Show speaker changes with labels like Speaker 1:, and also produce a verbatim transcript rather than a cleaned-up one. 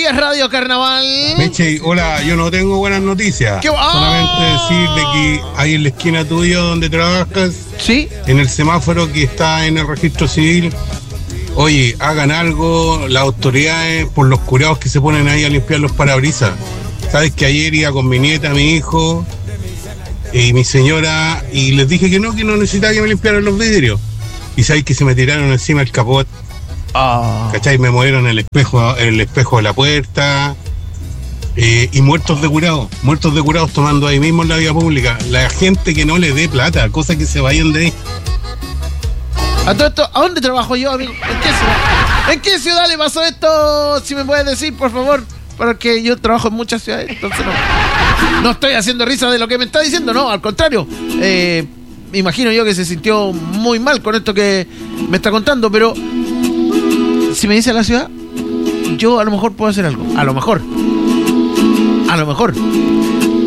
Speaker 1: días, Radio Carnaval.
Speaker 2: Meche, hola, yo no tengo buenas noticias.
Speaker 1: ¿Qué? ¡Oh!
Speaker 2: Solamente decirle que ahí en la esquina tuya donde trabajas,
Speaker 1: ¿sí?
Speaker 2: En el semáforo que está en el registro civil, oye, hagan algo las autoridades por los curados que se ponen ahí a limpiar los parabrisas. Sabes que ayer iba con mi nieta, mi hijo y mi señora y les dije que no, que no necesitaba que me limpiaran los vidrios. Y sabes que se me tiraron encima el capot.
Speaker 1: Oh.
Speaker 2: ¿Cachai? Me movieron el espejo, el espejo de la puerta. Eh, y muertos de curados, muertos de curados tomando ahí mismo en la vía pública. La gente que no le dé plata, cosas que se vayan de ahí.
Speaker 1: A todo esto, ¿a dónde trabajo yo, amigo? ¿En qué ciudad? ¿En qué ciudad le pasó esto? Si me puedes decir, por favor. Porque yo trabajo en muchas ciudades, entonces no, no estoy haciendo risa de lo que me está diciendo, no, al contrario. Eh, me imagino yo que se sintió muy mal con esto que me está contando, pero si me dice la ciudad, yo a lo mejor puedo hacer algo. A lo mejor. A lo mejor.